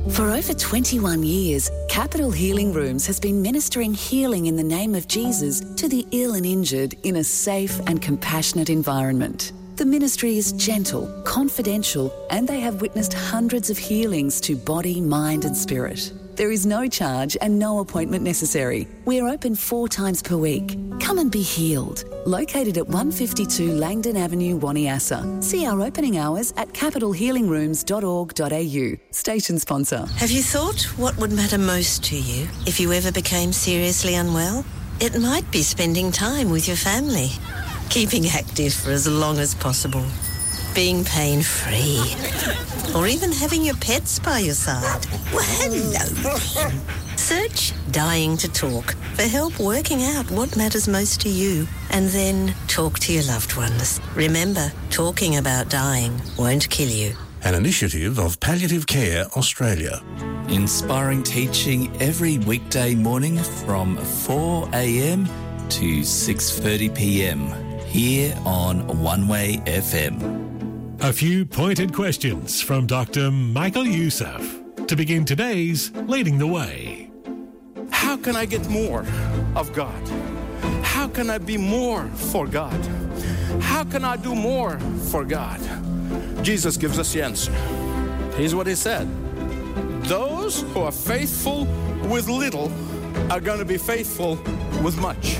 For over 21 years, Capital Healing Rooms has been ministering healing in the name of Jesus to the ill and injured in a safe and compassionate environment. The ministry is gentle, confidential, and they have witnessed hundreds of healings to body, mind and spirit. There is no charge and no appointment necessary. We're open 4 times per week. Come and be healed. Located at 152 Langdon Avenue, Waniassa. See our opening hours at capitalhealingrooms.org.au. Station sponsor. Have you thought what would matter most to you if you ever became seriously unwell? It might be spending time with your family, keeping active for as long as possible, being pain-free, or even having your pets by your side. Well, hello. Search Dying to Talk for help working out what matters most to you, and then talk to your loved ones. Remember, talking about dying won't kill you. An initiative of Palliative Care Australia. Inspiring teaching every weekday morning from 4 a.m. to 6:30 p.m. here on One Way FM. A few pointed questions from Dr. Michael Youssef to begin today's Leading the Way. How can I get more of God? How can I be more for God? How can I do more for God? Jesus gives us the answer. Here's what he said. Those who are faithful with little are going to be faithful with much.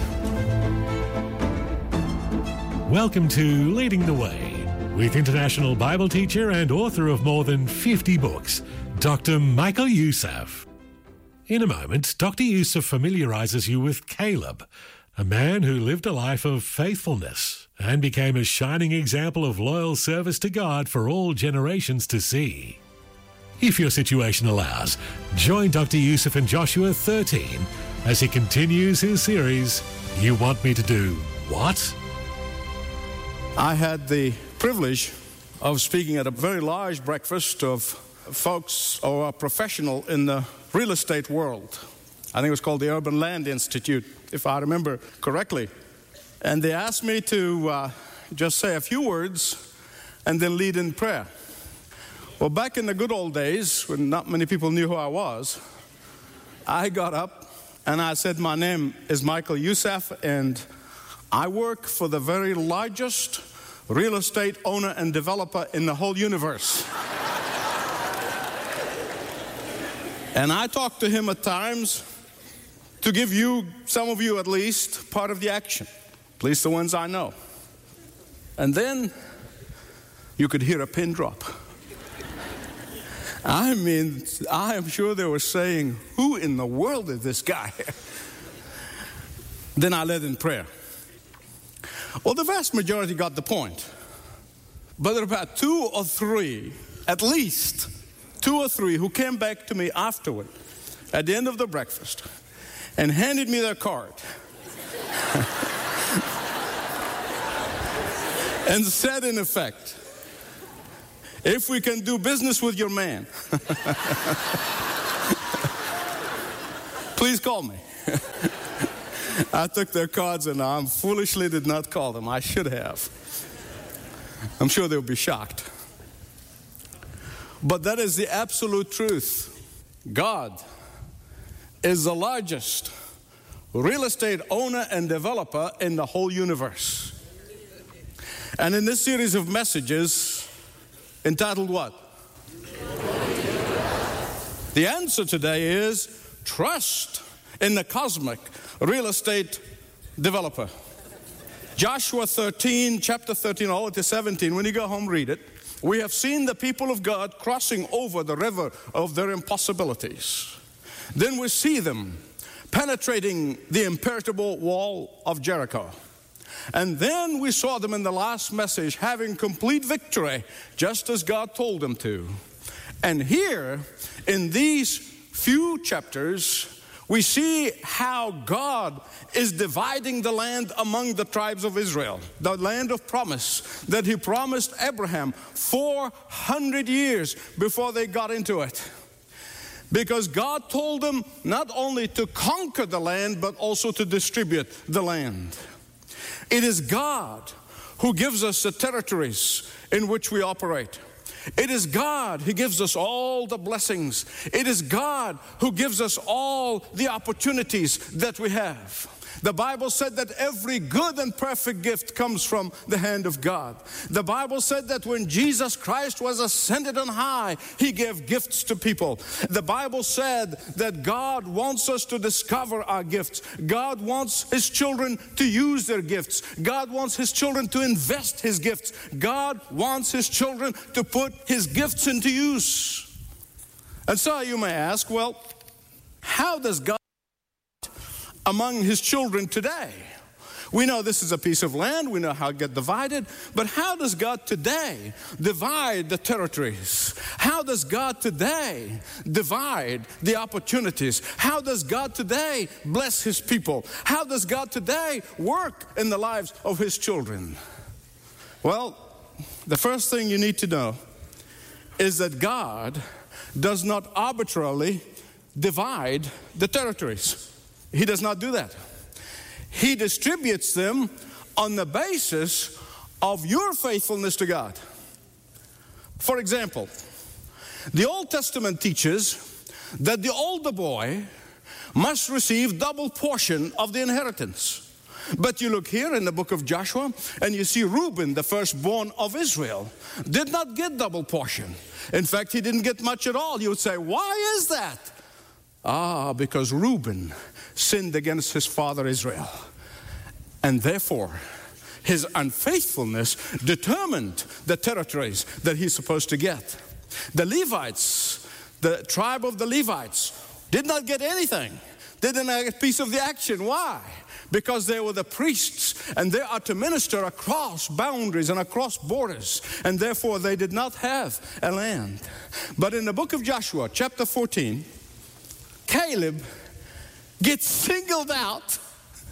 Welcome to Leading the Way with international Bible teacher and author of more than 50 books, Dr. Michael Youssef. In a moment, Dr. Youssef familiarises you with Caleb, a man who lived a life of faithfulness and became a shining example of loyal service to God for all generations to see. If your situation allows, join Dr. Youssef in Joshua 13 as he continues his series, You Want Me to Do What? I had the privilege of speaking at a very large breakfast of folks who are professional in the real estate world. I think it was called the Urban Land Institute, if I remember correctly. And they asked me to just say a few words and then lead in prayer. Well, back in the good old days, when not many people knew who I was, I got up and I said, my name is Michael Youssef, and I work for the very largest real estate owner and developer in the whole universe. And I talk to him at times to give you, some of you at least, part of the action, at least the ones I know. And then you could hear a pin drop. I mean, I am sure they were saying, who in the world is this guy? Then I led in prayer. Well, the vast majority got the point. But there were about 2 or 3, at least 2 or 3, who came back to me afterward, at the end of the breakfast, and handed me their card. And said, in effect, if we can do business with your man, please call me. I took their cards and I foolishly did not call them. I should have. I'm sure they'll be shocked. But that is the absolute truth. God is the largest real estate owner and developer in the whole universe. And in this series of messages, entitled what? The answer today is trust in the cosmic real estate developer. Joshua 13, chapter 13, all to 17. When you go home, read it. We have seen the people of God crossing over the river of their impossibilities. Then we see them penetrating the impenetrable wall of Jericho. And then we saw them in the last message having complete victory, just as God told them to. And here, in these few chapters, we see how God is dividing the land among the tribes of Israel, the land of promise that He promised Abraham 400 years before they got into it. Because God told them not only to conquer the land, but also to distribute the land. It is God who gives us the territories in which we operate. It is God who gives us all the blessings. It is God who gives us all the opportunities that we have. The Bible said that every good and perfect gift comes from the hand of God. The Bible said that when Jesus Christ was ascended on high, He gave gifts to people. The Bible said that God wants us to discover our gifts. God wants His children to use their gifts. God wants His children to invest His gifts. God wants His children to put His gifts into use. And so you may ask, well, how does God among His children today? We know this is a piece of land. We know how it gets divided. But how does God today divide the territories? How does God today divide the opportunities? How does God today bless His people? How does God today work in the lives of His children? Well, the first thing you need to know is that God does not arbitrarily divide the territories. He does not do that. He distributes them on the basis of your faithfulness to God. For example, the Old Testament teaches that the older boy must receive double portion of the inheritance. But you look here in the book of Joshua and you see Reuben, the firstborn of Israel, did not get double portion. In fact, he didn't get much at all. You would say, why is that? Because Reuben sinned against his father Israel. And therefore, his unfaithfulness determined the territories that he's supposed to get. The Levites, the tribe of the Levites, did not get anything. They didn't get a piece of the action. Why? Because they were the priests, and they are to minister across boundaries and across borders, and therefore they did not have a land. But in the book of Joshua, chapter 14, Caleb gets singled out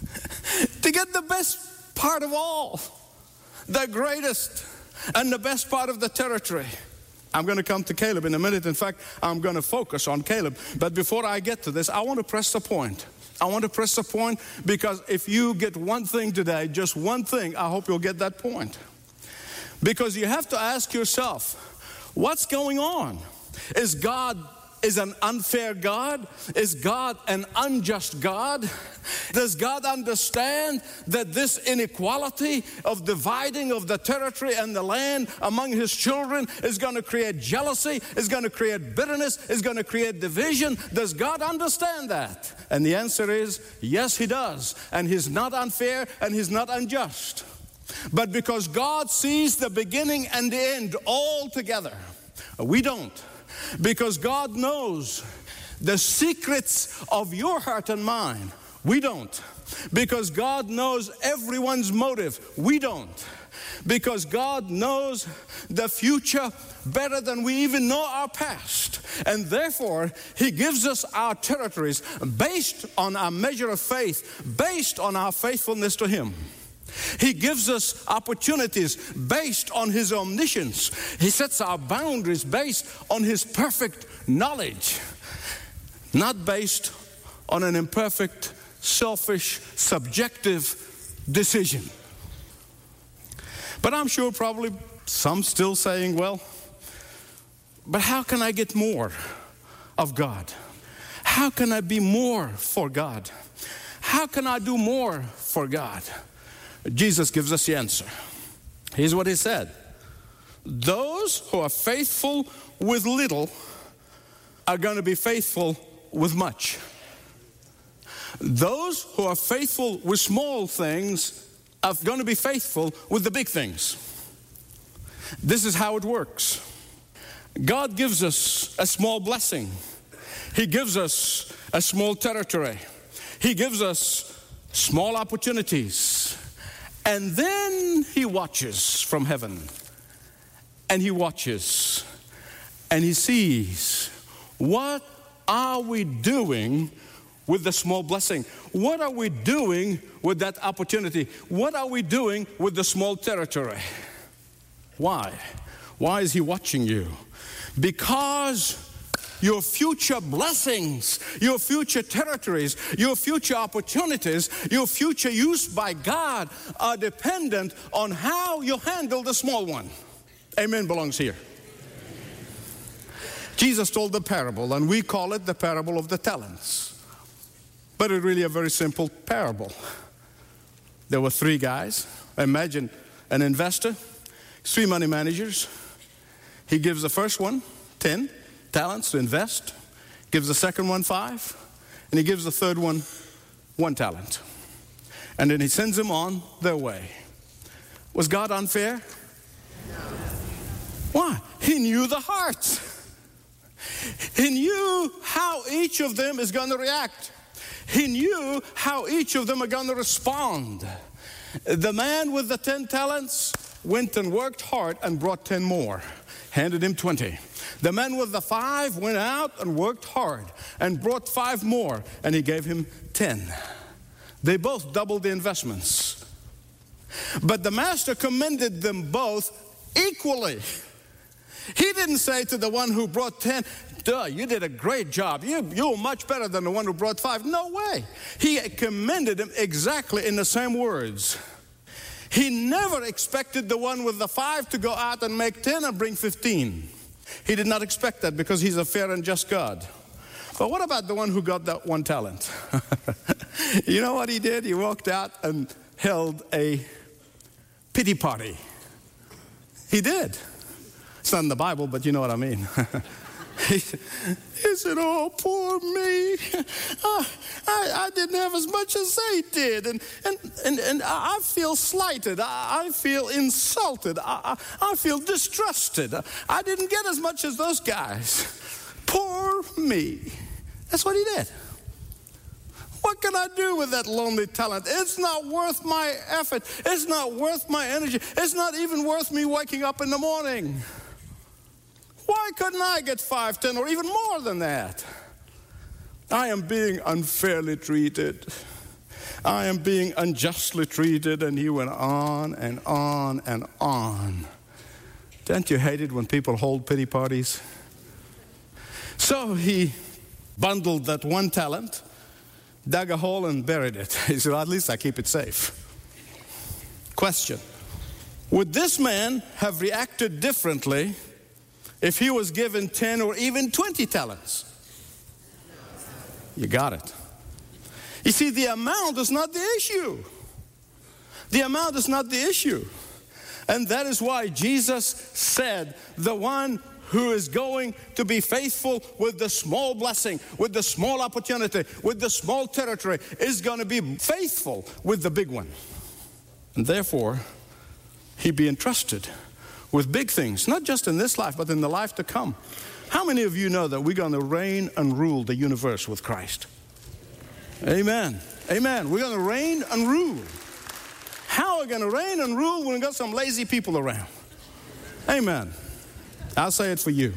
to get the best part of all, the greatest and the best part of the territory. I'm going to come to Caleb in a minute. In fact, I'm going to focus on Caleb. But before I get to this, I want to press the point. I want to press the point because if you get one thing today, just one thing, I hope you'll get that point. Because you have to ask yourself, what's going on? Is God an unfair God? Is God an unjust God? Does God understand that this inequality of dividing of the territory and the land among His children is going to create jealousy, is going to create bitterness, is going to create division? Does God understand that? And the answer is, yes, He does. And He's not unfair and He's not unjust. But because God sees the beginning and the end all together, we don't. Because God knows the secrets of your heart and mind. We don't. Because God knows everyone's motive. We don't. Because God knows the future better than we even know our past. And therefore, He gives us our territories based on our measure of faith, based on our faithfulness to Him. He gives us opportunities based on His omniscience. He sets our boundaries based on His perfect knowledge, not based on an imperfect, selfish, subjective decision. But I'm sure probably some still saying, well, but how can I get more of God? How can I be more for God? How can I do more for God? Jesus gives us the answer. Here's what He said. Those who are faithful with little are going to be faithful with much. Those who are faithful with small things are going to be faithful with the big things. This is how it works. God gives us a small blessing. He gives us a small territory. He gives us small opportunities. And then He watches from heaven. And He watches. And He sees, what are we doing with the small blessing? What are we doing with that opportunity? What are we doing with the small territory? Why? Why is He watching you? Because your future blessings, your future territories, your future opportunities, your future use by God are dependent on how you handle the small one. Amen belongs here. Jesus told the parable, and we call it the parable of the talents. But it's really a very simple parable. There were 3 guys. Imagine an investor, 3 money managers. He gives the first one 10 talents to invest, gives the second one 5, and he gives the third one 1 talent. And then he sends them on their way. Was God unfair? No. Why? He knew the hearts. He knew how each of them is going to react. He knew how each of them are going to respond. The man with the 10 talents went and worked hard and brought 10 more, handed him 20. The man with the 5 went out and worked hard and brought 5 more, and he gave him 10. They both doubled the investments. But the master commended them both equally. He didn't say to the one who brought 10, you did a great job. You're much better than the one who brought 5. No way. He commended him exactly in the same words. He never expected the one with the 5 to go out and make 10 and bring 15. He did not expect that because he's a fair and just God. But what about the one who got that 1 talent? You know what he did? He walked out and held a pity party. He did. It's not in the Bible, but you know what I mean. He said, oh, poor me. I didn't have as much as they did. And I feel slighted. I feel insulted. I feel distrusted. I didn't get as much as those guys. Poor me. That's what he did. What can I do with that lonely talent? It's not worth my effort. It's not worth my energy. It's not even worth me waking up in the morning. Why couldn't I get 5, 10, or even more than that? I am being unfairly treated. I am being unjustly treated. And he went on and on and on. Don't you hate it when people hold pity parties? So he bundled that 1 talent, dug a hole and buried it. He said, well, at least I keep it safe. Question. Would this man have reacted differently if he was given 10 or even 20 talents? You got it. You see, the amount is not the issue. The amount is not the issue. And that is why Jesus said, the one who is going to be faithful with the small blessing, with the small opportunity, with the small territory, is going to be faithful with the big one. And therefore, he be entrusted with big things, not just in this life, but in the life to come. How many of you know that we're going to reign and rule the universe with Christ? Amen. Amen. We're going to reign and rule. How are we going to reign and rule when we've got some lazy people around? Amen. I'll say it for you.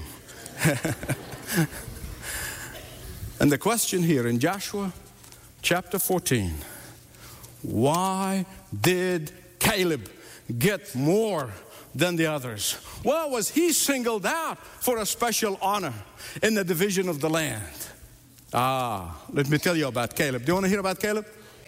And the question here in Joshua chapter 14, why did Caleb get more than the others? Well, was he singled out for a special honor in the division of the land? Let me tell you about Caleb. Do you want to hear about Caleb?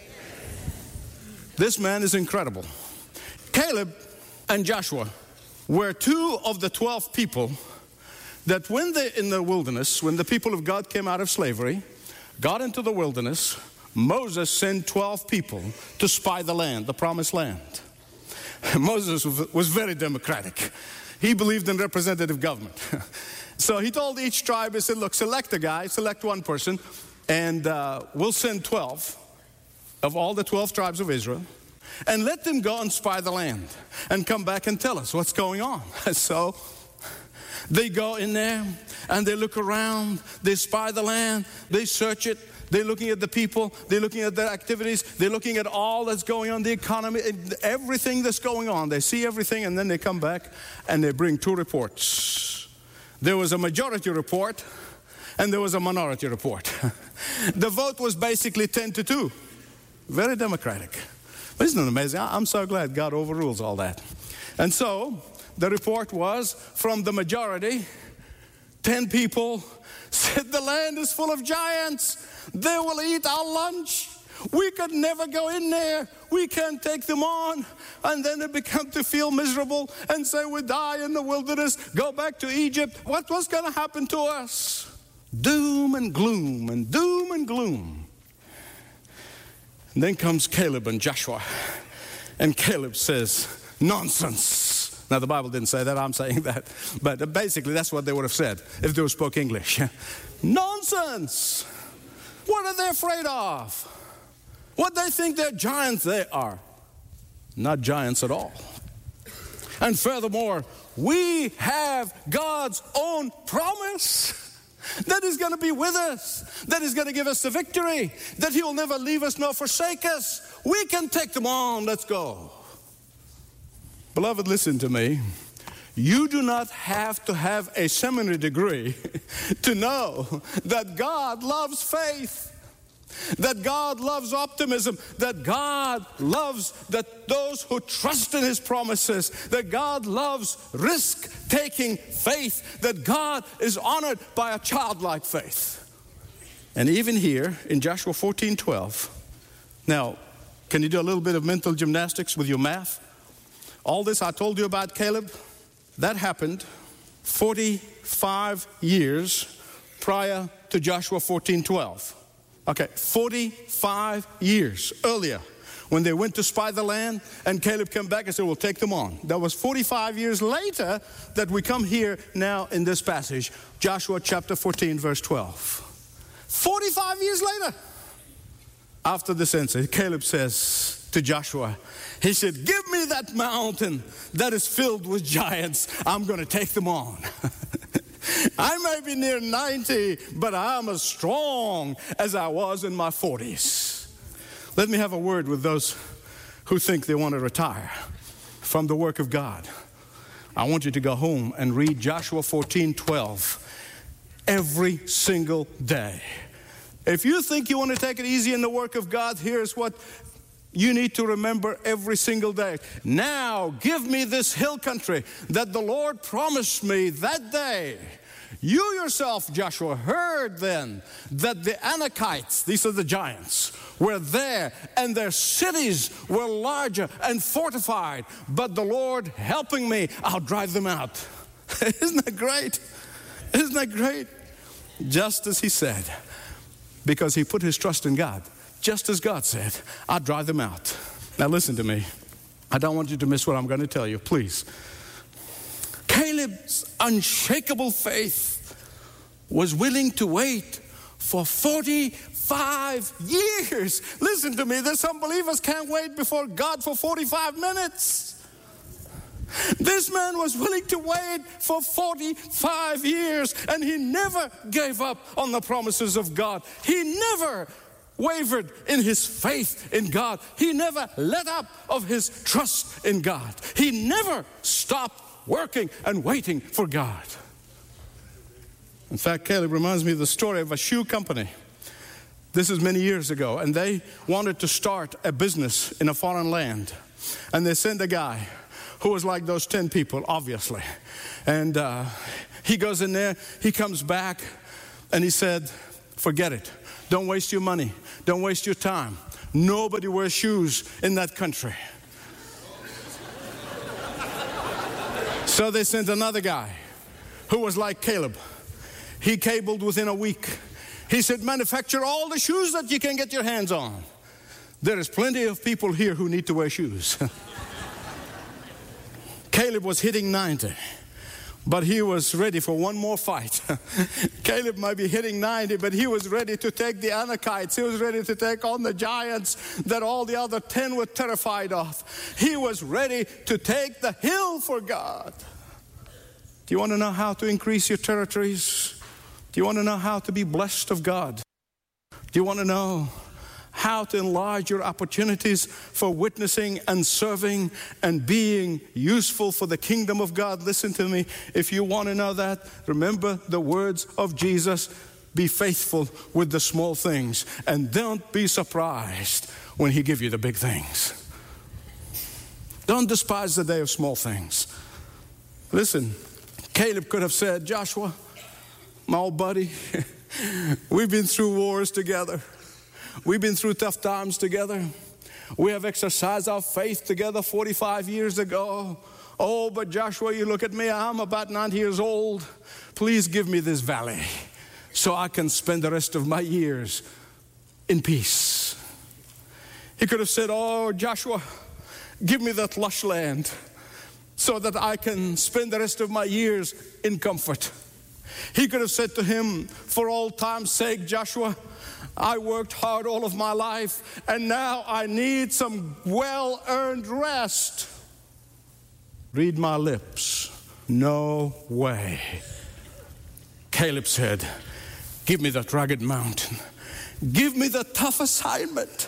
This man is incredible. Caleb and Joshua were 2 of the 12 people that when in the wilderness, when the people of God came out of slavery, got into the wilderness, Moses sent 12 people to spy the land, the promised land. Moses was very democratic. He believed in representative government. So he told each tribe, he said, look, select a guy, select 1 person, and we'll send 12 of all the 12 tribes of Israel, and let them go and spy the land and come back and tell us what's going on. So they go in there and they look around, they spy the land, they search it. They're looking at the people, they're looking at their activities, they're looking at all that's going on, the economy, everything that's going on. They see everything, and then they come back and they bring 2 reports. There was a majority report and there was a minority report. The vote was basically 10-2. Very democratic. But isn't it amazing? I'm so glad God overrules all that. And so the report was from the majority, 10 people said the land is full of giants. They will eat our lunch. We could never go in there. We can't take them on. And then they become to feel miserable and say, we die in the wilderness, go back to Egypt. What was going to happen to us? Doom and gloom and doom and gloom. And then comes Caleb and Joshua. And Caleb says, nonsense. Now, the Bible didn't say that. I'm saying that. But basically, that's what they would have said if they spoke English. Nonsense. What are they afraid of? What they think they're giants, they are not giants at all. And furthermore, we have God's own promise that He's going to be with us, that He's going to give us the victory, that He will never leave us nor forsake us. We can take them on. Let's go. Beloved, listen to me. You do not have to have a seminary degree to know that God loves faith, that God loves optimism, that God loves that those who trust in His promises, that God loves risk-taking faith, that God is honored by a childlike faith. And even here in Joshua 14:12, now, can you do a little bit of mental gymnastics with your math? All this I told you about Caleb, that happened 45 years prior to Joshua 14:12. Okay, 45 years earlier, when they went to spy the land, and Caleb came back and said, we'll take them on. That was 45 years later that we come here now in this passage, Joshua chapter 14, verse 12. 45 years later, after this incident, Caleb says to Joshua, he said, give me that mountain that is filled with giants. I'm going to take them on. I may be near 90, but I'm as strong as I was in my 40s. Let me have a word with those who think they want to retire from the work of God. I want you to go home and read Joshua 14:12 every single day. If you think you want to take it easy in the work of God, here's what you need to remember every single day. Now give me this hill country that the Lord promised me that day. You yourself, Joshua, heard then that the Anakites, these are the giants, were there, and their cities were larger and fortified. But the Lord helping me, I'll drive them out. Isn't that great? Isn't that great? Just as he said, because he put his trust in God. Just as God said, I'll drive them out. Now listen to me. I don't want you to miss what I'm going to tell you, please. Caleb's unshakable faith was willing to wait for 45 years. Listen to me, there's some believers can't wait before God for 45 minutes. This man was willing to wait for 45 years, and he never gave up on the promises of God. He never wavered in his faith in God. He never let up of his trust in God. He never stopped working and waiting for God. In fact, Caleb reminds me of the story of a shoe company. This is many years ago, and they wanted to start a business in a foreign land. And they sent a guy who was like those 10 people, obviously. And he goes in there, he comes back, and he said, forget it. Don't waste your money. Don't waste your time. Nobody wears shoes in that country. So they sent another guy who was like Caleb. He cabled within a week. He said, manufacture all the shoes that you can get your hands on. There is plenty of people here who need to wear shoes. Caleb was hitting 90, but he was ready for one more fight. Caleb might be hitting 90, but he was ready to take the Anakites. He was ready to take on the giants that all the other 10 were terrified of. He was ready to take the hill for God. Do you want to know how to increase your territories? Do you want to know how to be blessed of God? Do you want to know how to enlarge your opportunities for witnessing and serving and being useful for the kingdom of God? Listen to me. If you want to know that, remember the words of Jesus. Be faithful with the small things, and don't be surprised when he gives you the big things. Don't despise the day of small things. Listen, Caleb could have said, Joshua, my old buddy, we've been through wars together. We've been through tough times together. We have exercised our faith together 45 years ago. Oh, but Joshua, you look at me, I'm about 90 years old. Please give me this valley so I can spend the rest of my years in peace. He could have said, oh, Joshua, give me that lush land so that I can spend the rest of my years in comfort. He could have said to him, for all time's sake, Joshua, I worked hard all of my life, and now I need some well-earned rest. Read my lips. No way. Caleb said, give me that rugged mountain. Give me the tough assignment.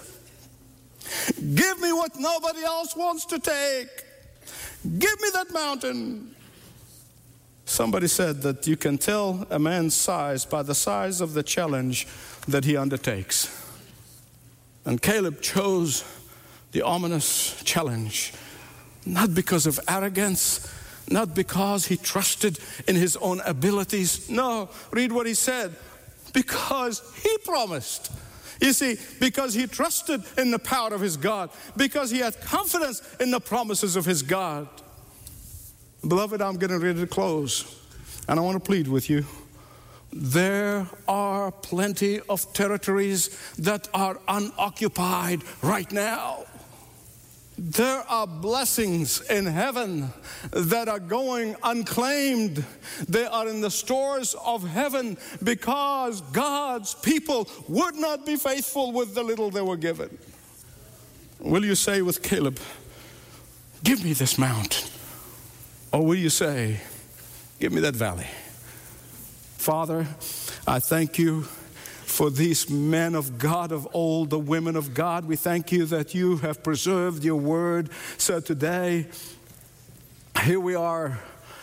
Give me what nobody else wants to take. Give me that mountain. Somebody said that you can tell a man's size by the size of the challenge that he undertakes. And Caleb chose the ominous challenge, not because of arrogance, not because he trusted in his own abilities. No, read what he said. Because he promised. You see, because he trusted in the power of his God, because he had confidence in the promises of his God. Beloved, I'm getting ready to close, and I want to plead with you. There are plenty of territories that are unoccupied right now. There are blessings in heaven that are going unclaimed. They are in the stores of heaven because God's people would not be faithful with the little they were given. Will you say with Caleb, give me this mountain? Or will you say, give me that valley? Father, I thank you for these men of God of old, the women of God. We thank you that you have preserved your word. So today, here we are,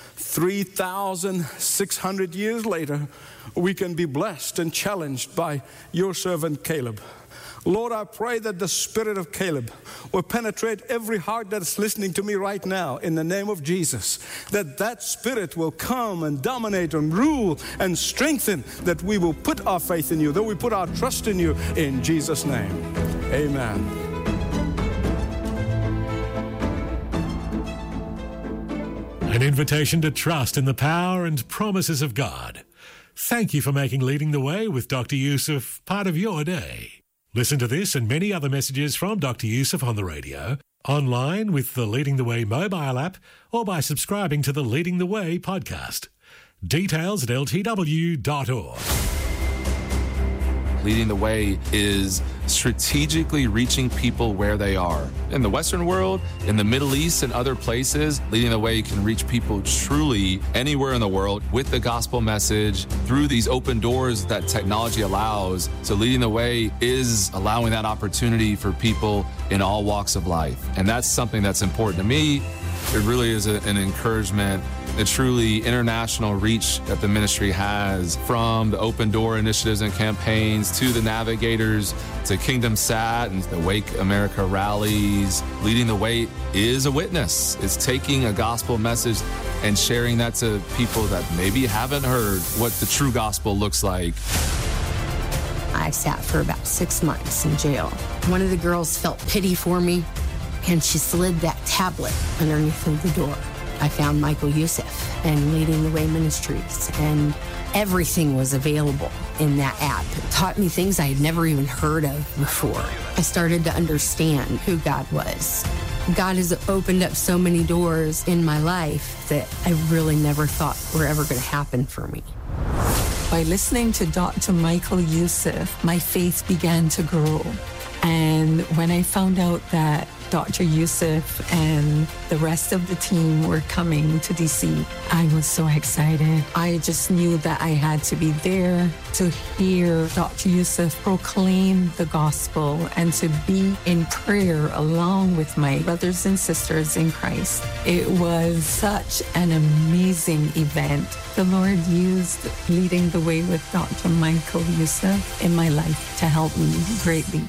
3,600 years later, we can be blessed and challenged by your servant Caleb. Lord, I pray that the spirit of Caleb will penetrate every heart that's listening to me right now in the name of Jesus. That spirit will come and dominate and rule and strengthen, that we will put our faith in you, that we put our trust in you in Jesus' name. Amen. An invitation to trust in the power and promises of God. Thank you for making Leading the Way with Dr. Youssef part of your day. Listen to this and many other messages from Dr. Youssef on the radio, online with the Leading the Way mobile app, or by subscribing to the Leading the Way podcast. Details at ltw.org. Leading the Way is strategically reaching people where they are. In the Western world, in the Middle East, and other places, Leading the Way can reach people truly anywhere in the world with the gospel message through these open doors that technology allows. So Leading the Way is allowing that opportunity for people in all walks of life. And that's something that's important to me. It really is an encouragement, a truly international reach that the ministry has, from the open door initiatives and campaigns to the navigators to Kingdom Sat and the Wake America rallies. Leading the Way is a witness. It's taking a gospel message and sharing that to people that maybe haven't heard what the true gospel looks like. I sat for about 6 months in jail. One of the girls felt pity for me, and she slid that tablet underneath of the door. I found Michael Youssef and Leading the Way Ministries, and everything was available in that app. It taught me things I had never even heard of before. I started to understand who God was. God has opened up so many doors in my life that I really never thought were ever going to happen for me. By listening to Dr. Michael Youssef, my faith began to grow. And when I found out that Dr. Youssef and the rest of the team were coming to DC, I was so excited. I just knew that I had to be there to hear Dr. Youssef proclaim the gospel and to be in prayer along with my brothers and sisters in Christ. It was such an amazing event. The Lord used Leading the Way with Dr. Michael Youssef in my life to help me greatly.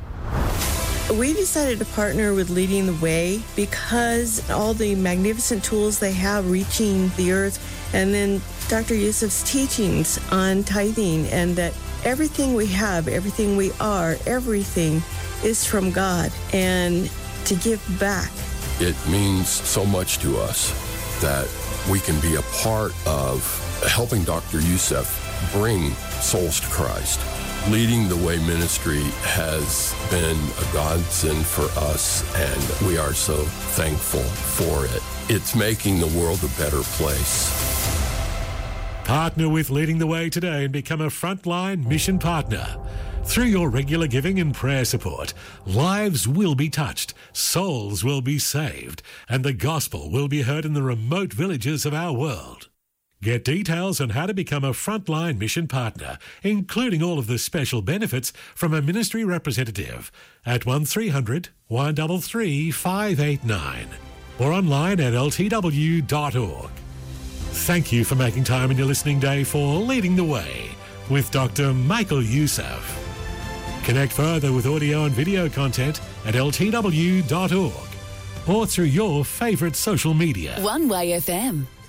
We decided to partner with Leading the Way because all the magnificent tools they have reaching the earth, and then Dr. Youssef's teachings on tithing, and that everything we have, everything we are, everything is from God, and to give back. It means so much to us that we can be a part of helping Dr. Youssef bring souls to Christ. Leading the Way ministry has been a godsend for us, and we are so thankful for it. It's making the world a better place. Partner with Leading the Way today and become a frontline mission partner. Through your regular giving and prayer support, lives will be touched, souls will be saved, and the gospel will be heard in the remote villages of our world. Get details on how to become a frontline mission partner, including all of the special benefits from a ministry representative at 1300 133 589 or online at ltw.org. Thank you for making time in your listening day for Leading the Way with Dr. Michael Youssef. Connect further with audio and video content at ltw.org or through your favourite social media. One Way FM.